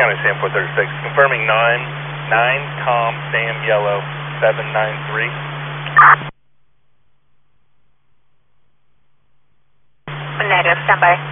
County Sam 436, confirming 9 com Sam Yellow 793. Negative, stand by.